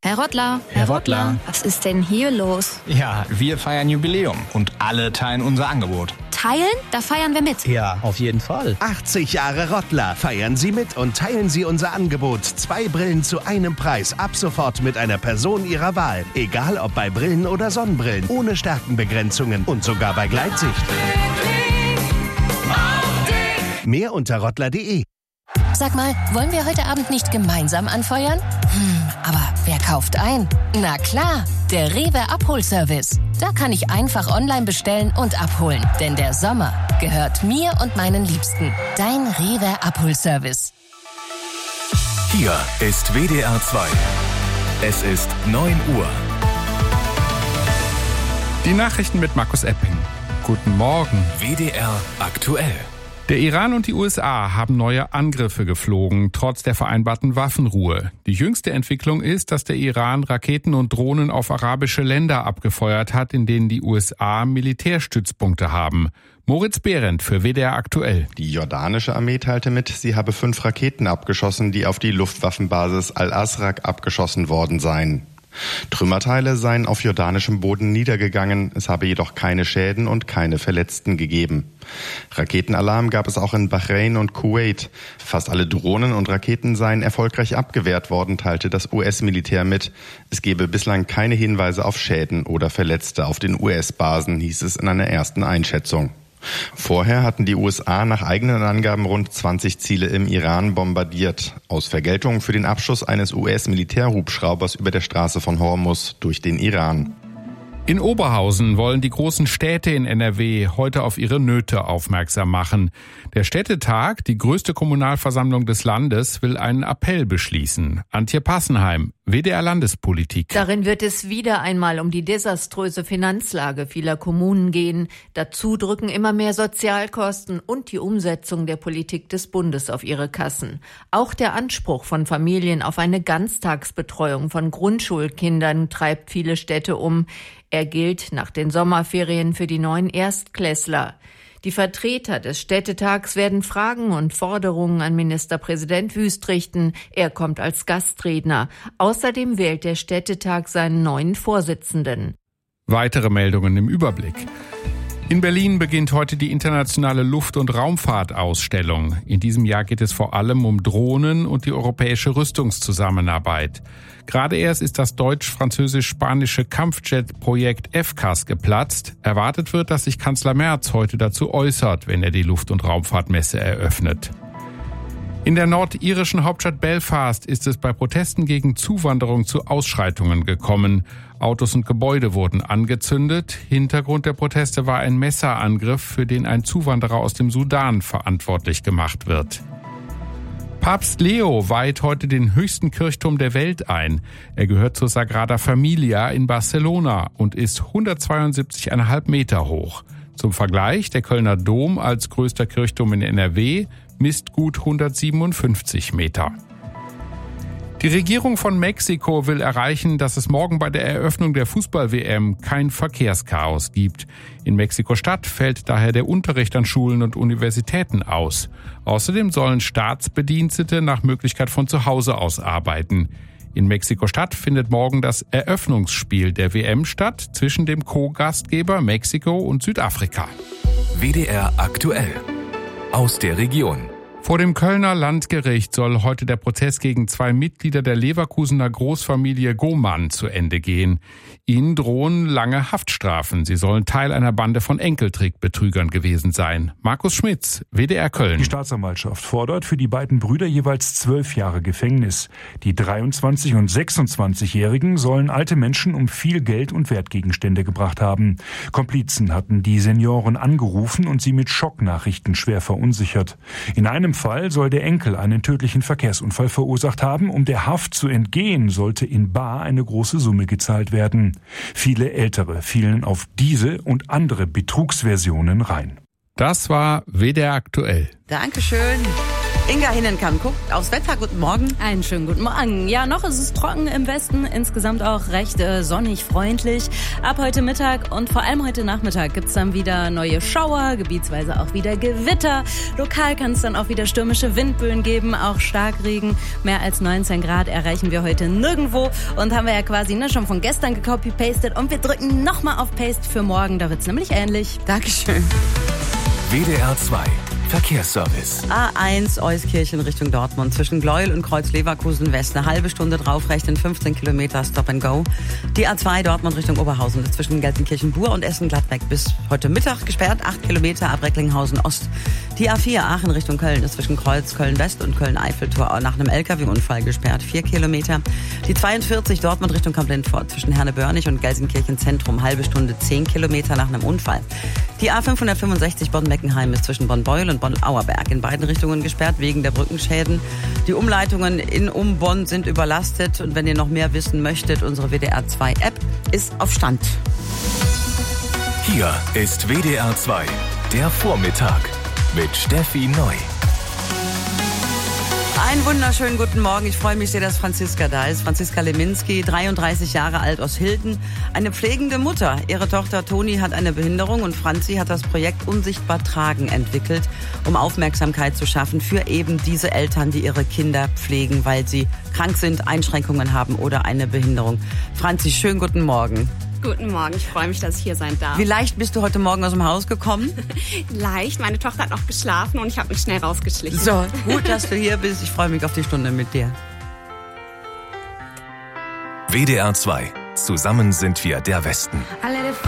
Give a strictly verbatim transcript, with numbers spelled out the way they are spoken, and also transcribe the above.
Herr Rottler, Herr Rottler. Was ist denn hier los? Ja, wir feiern Jubiläum und alle teilen unser Angebot. Teilen? Da feiern wir mit. Ja, auf jeden Fall. achtzig Jahre Rottler. Feiern Sie mit und teilen Sie unser Angebot. Zwei Brillen zu einem Preis. Ab sofort mit einer Person Ihrer Wahl. Egal ob bei Brillen oder Sonnenbrillen. Ohne Stärkenbegrenzungen und sogar bei Gleitsicht. Mehr unter rottler punkt de. Sag mal, wollen wir heute Abend nicht gemeinsam anfeuern? Hm, aber wer kauft ein? Na klar, der Rewe Abholservice. Da kann ich einfach online bestellen und abholen. Denn der Sommer gehört mir und meinen Liebsten. Dein Rewe Abholservice. Hier ist W D R zwei. Es ist neun Uhr. Die Nachrichten mit Markus Epping. Guten Morgen. W D R aktuell. Der Iran und die U S A haben neue Angriffe geflogen, trotz der vereinbarten Waffenruhe. Die jüngste Entwicklung ist, dass der Iran Raketen und Drohnen auf arabische Länder abgefeuert hat, in denen die U S A Militärstützpunkte haben. Moritz Behrendt für W D R aktuell. Die jordanische Armee teilte mit, sie habe fünf Raketen abgeschossen, die auf die Luftwaffenbasis Al-Azraq abgeschossen worden seien. Trümmerteile seien auf jordanischem Boden niedergegangen, es habe jedoch keine Schäden und keine Verletzten gegeben. Raketenalarm gab es auch in Bahrain und Kuwait. Fast alle Drohnen und Raketen seien erfolgreich abgewehrt worden, teilte das U S-Militär mit. Es gebe bislang keine Hinweise auf Schäden oder Verletzte auf den U S-Basen, hieß es in einer ersten Einschätzung. Vorher hatten die U S A nach eigenen Angaben rund zwanzig Ziele im Iran bombardiert, aus Vergeltung für den Abschuss eines U S-Militärhubschraubers über der Straße von Hormuz durch den Iran. In Oberhausen wollen die großen Städte in N R W heute auf ihre Nöte aufmerksam machen. Der Städtetag, die größte Kommunalversammlung des Landes, will einen Appell beschließen. Antje Passenheim, W D R Landespolitik. Darin wird es wieder einmal um die desaströse Finanzlage vieler Kommunen gehen. Dazu drücken immer mehr Sozialkosten und die Umsetzung der Politik des Bundes auf ihre Kassen. Auch der Anspruch von Familien auf eine Ganztagsbetreuung von Grundschulkindern treibt viele Städte um. Er gilt nach den Sommerferien für die neuen Erstklässler. Die Vertreter des Städtetags werden Fragen und Forderungen an Ministerpräsident Wüst richten. Er kommt als Gastredner. Außerdem wählt der Städtetag seinen neuen Vorsitzenden. Weitere Meldungen im Überblick. In Berlin beginnt heute die internationale Luft- und Raumfahrtausstellung. In diesem Jahr geht es vor allem um Drohnen und die europäische Rüstungszusammenarbeit. Gerade erst ist das deutsch-französisch-spanische Kampfjet-Projekt F C A S geplatzt. Erwartet wird, dass sich Kanzler Merz heute dazu äußert, wenn er die Luft- und Raumfahrtmesse eröffnet. In der nordirischen Hauptstadt Belfast ist es bei Protesten gegen Zuwanderung zu Ausschreitungen gekommen. Autos und Gebäude wurden angezündet. Hintergrund der Proteste war ein Messerangriff, für den ein Zuwanderer aus dem Sudan verantwortlich gemacht wird. Papst Leo weiht heute den höchsten Kirchturm der Welt ein. Er gehört zur Sagrada Familia in Barcelona und ist hundertzweiundsiebzig Komma fünf Meter hoch. Zum Vergleich, der Kölner Dom als größter Kirchturm in N R W misst gut hundertsiebenundfünfzig Meter. Die Regierung von Mexiko will erreichen, dass es morgen bei der Eröffnung der Fußball-W M kein Verkehrschaos gibt. In Mexiko-Stadt fällt daher der Unterricht an Schulen und Universitäten aus. Außerdem sollen Staatsbedienstete nach Möglichkeit von zu Hause aus arbeiten. In Mexiko-Stadt findet morgen das Eröffnungsspiel der W M statt zwischen dem Co-Gastgeber Mexiko und Südafrika. W D R aktuell. Aus der Region. Vor dem Kölner Landgericht soll heute der Prozess gegen zwei Mitglieder der Leverkusener Großfamilie Gomann zu Ende gehen. Ihnen drohen lange Haftstrafen. Sie sollen Teil einer Bande von Enkeltrickbetrügern gewesen sein. Markus Schmitz, W D R Köln. Die Staatsanwaltschaft fordert für die beiden Brüder jeweils zwölf Jahre Gefängnis. Die dreiundzwanzig- und sechsundzwanzigjährigen sollen alte Menschen um viel Geld und Wertgegenstände gebracht haben. Komplizen hatten die Senioren angerufen und sie mit Schocknachrichten schwer verunsichert. In einem Fall soll der Enkel einen tödlichen Verkehrsunfall verursacht haben. Um der Haft zu entgehen, sollte in bar eine große Summe gezahlt werden. Viele Ältere fielen auf diese und andere Betrugsversionen rein. Das war W D R aktuell. Dankeschön. Inga Hinnenkamp guckt aufs Wetter. Guten Morgen. Einen schönen guten Morgen. Ja, noch ist es trocken im Westen, insgesamt auch recht äh, sonnig, freundlich. Ab heute Mittag und vor allem heute Nachmittag gibt's dann wieder neue Schauer, gebietsweise auch wieder Gewitter. Lokal kann es dann auch wieder stürmische Windböen geben, auch Starkregen. Mehr als neunzehn Grad erreichen wir heute nirgendwo und haben wir ja quasi ne, schon von gestern gecopy-pastet und wir drücken nochmal auf Paste für morgen, da wird's nämlich ähnlich. Dankeschön. W D R zwei Verkehrsservice. A eins Euskirchen Richtung Dortmund zwischen Gleuel und Kreuz-Leverkusen West. Eine halbe Stunde draufrechnen, fünfzehn Kilometer Stop and Go. Die A zwei Dortmund Richtung Oberhausen zwischen Gelsenkirchen-Bur und Essen-Gladbeck bis heute Mittag gesperrt, acht Kilometer ab Recklinghausen Ost. Die A vier Aachen Richtung Köln ist zwischen Kreuz Köln-West und Köln-Eiffeltor nach einem L K W-Unfall gesperrt, vier Kilometer. Die zweiundvierzig Dortmund Richtung Kamp-Lindfort zwischen Herne-Börnig und Gelsenkirchen Zentrum, halbe Stunde, zehn Kilometer nach einem Unfall. Die A fünfhundertfünfundsechzig Bonn-Meckenheim ist zwischen Bonn-Beuel und Bonn-Auerberg in beiden Richtungen gesperrt wegen der Brückenschäden. Die Umleitungen in um Bonn sind überlastet und wenn ihr noch mehr wissen möchtet, unsere W D R zwei App ist auf Stand. Hier ist W D R zwei, der Vormittag mit Steffi Neu. Einen wunderschönen guten Morgen. Ich freue mich sehr, dass Franziska da ist. Franziska Leminski, dreiunddreißig Jahre alt aus Hilden, eine pflegende Mutter. Ihre Tochter Toni hat eine Behinderung und Franzi hat das Projekt Unsichtbar Tragen entwickelt, um Aufmerksamkeit zu schaffen für eben diese Eltern, die ihre Kinder pflegen, weil sie krank sind, Einschränkungen haben oder eine Behinderung. Franzi, schönen guten Morgen. Guten Morgen, ich freue mich, dass ich hier sein darf. Wie leicht bist du heute Morgen aus dem Haus gekommen? Leicht, meine Tochter hat noch geschlafen und ich habe mich schnell rausgeschlichen. So, gut, dass du hier bist. Ich freue mich auf die Stunde mit dir. W D R zwei. Zusammen sind wir der Westen.